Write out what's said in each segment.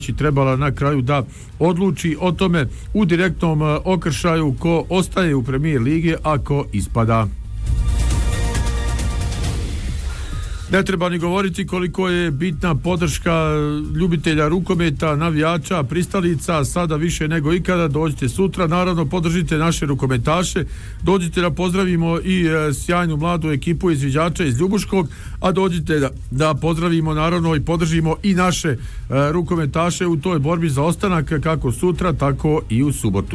trebala na kraju da odluči o tome u direktnom okršaju ko ostaje u Premier lige, a ko ispada. Ne treba ni govoriti koliko je bitna podrška ljubitelja rukometa, navijača, pristalica, sada više nego ikada. Dođite sutra, naravno podržite naše rukometaše, dođite da pozdravimo i sjajnu mladu ekipu izviđača iz Ljubuškog, a dođite da pozdravimo naravno i podržimo i naše rukometaše u toj borbi za ostanak kako sutra, tako i u subotu.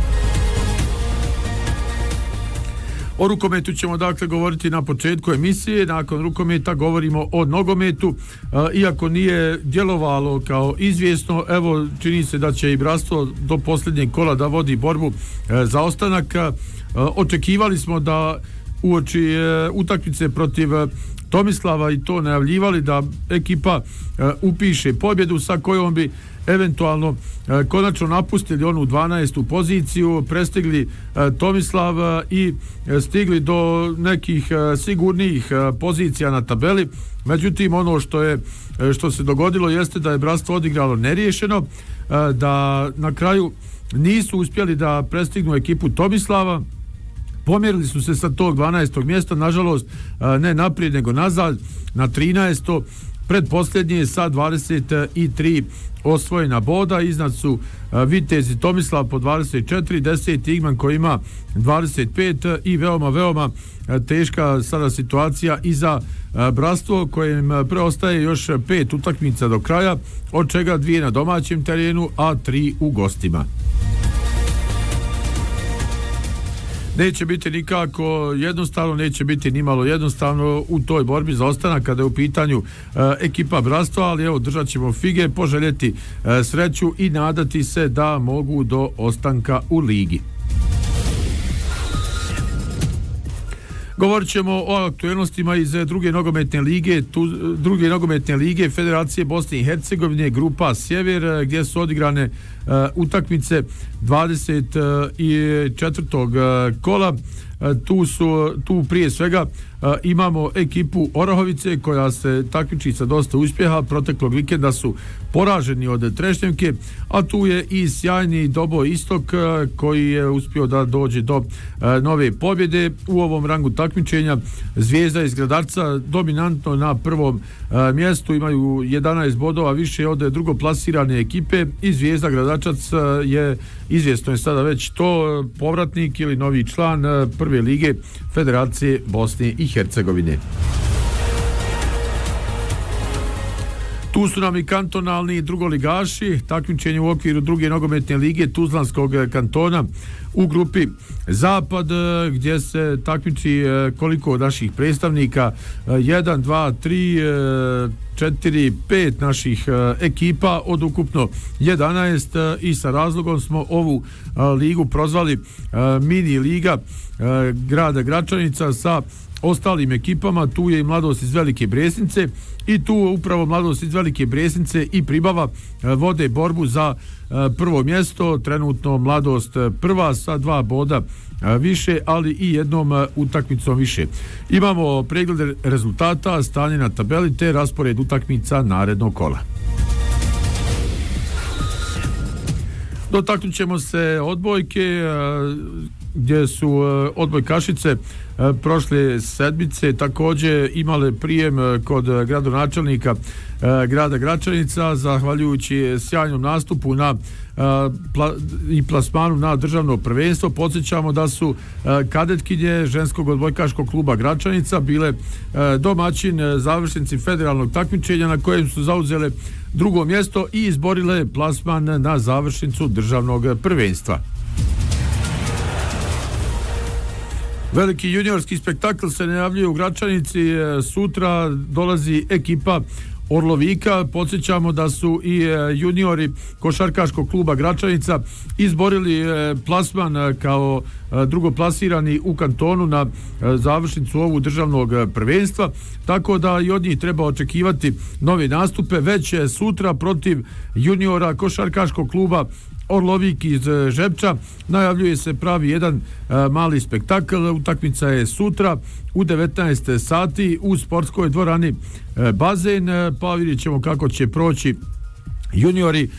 O rukometu ćemo dakle govoriti na početku emisije, nakon rukometa govorimo o nogometu, iako nije djelovalo kao izvjesno, evo čini se da će i Bratstvo do posljednjeg kola da vodi borbu za ostanak. Očekivali smo da uoči utakmice protiv Tomislava i to najavljivali da ekipa upiše pobjedu sa kojom bi eventualno konačno napustili onu 12. poziciju, prestigli Tomislav i stigli do nekih sigurnijih pozicija na tabeli. Međutim, ono što se dogodilo jeste da je Bratstvo odigralo neriješeno, da na kraju nisu uspjeli da prestignu ekipu Tomislava. Pomjerili su se sa tog 12. mjesta, nažalost ne naprijed nego nazad na 13. Predposljednje sa 23 osvojena boda, iznad su Vitez i Tomislav po 24, 10. Igman koji ima 25 i veoma teška sada situacija i za Bratstvo kojem preostaje još 5 utakmica do kraja, od čega 2 na domaćem terenu, a 3 u gostima. Neće biti nikako jednostavno, neće biti ni malo jednostavno u toj borbi za ostanak kada je u pitanju ekipa Bratstva, ali evo držat ćemo fige, poželjeti sreću i nadati se da mogu do ostanka u ligi. Govorit ćemo o aktualnostima iz druge nogometne lige Federacije Bosne i Hercegovine, grupa Sjever, gdje su odigrane utakmice 24. kola. Tu prije svega imamo ekipu Orahovice koja se takmiči sa dosta uspjeha. Proteklog vikenda su poraženi od Trešnjevke, a tu je i sjajni Doboj Istok koji je uspio da dođe do nove pobjede. U ovom rangu takmičenja Zvijezda iz Gradarca dominantno na prvom mjestu, imaju 11 bodova više od drugoplasirane ekipe i Zvijezda Gradačac je, izvjesno je sada već to, povratnik ili novi član prve lige Federacije Bosne i Hercegovine. Tu su nam i kantonalni drugoligaši, takmičenje u okviru druge nogometne lige Tuzlanskog kantona u grupi Zapad, gdje se takmiči koliko od naših predstavnika, 1, 2, 3, 4, 5 naših ekipa od ukupno 11 i sa razlogom smo ovu ligu prozvali mini liga grada Gračanica sa ostalim ekipama. Tu je i Mladost iz Velike Bresnice i tu upravo Mladost iz Velike Bresnice i Pribava vode borbu za prvo mjesto. Trenutno Mladost prva sa 2 boda više, ali i jednom utakmicom više. Imamo pregled rezultata, stanje na tabeli te raspored utakmica narednog kola. Dotaknut ćemo se odbojke, gdje su odbojkašice prošle sedmice također imale prijem kod gradonačelnika grada Gračanica, zahvaljujući sjajnom nastupu i plasmanu na državno prvenstvo. Podsjećamo da su kadetkinje ženskog odbojkaškog kluba Gračanica bile domaćin završnici federalnog takmičenja na kojem su zauzele drugo mjesto i izborile plasman na završnicu državnog prvenstva. Veliki juniorski spektakl se najavljuje u Gračanici. Sutra dolazi ekipa Orlovika. Podsjećamo da su i juniori košarkaškog kluba Gračanica izborili plasman kao drugoplasirani u kantonu na završnicu ovu državnog prvenstva, tako da i od njih treba očekivati nove nastupe već sutra protiv juniora košarkaškog kluba Orlovik iz Žepča. Najavljuje se pravi jedan mali spektakl. Utakmica je sutra u 19 sati u sportskoj dvorani Bazen, pa vidjet ćemo kako će proći juniori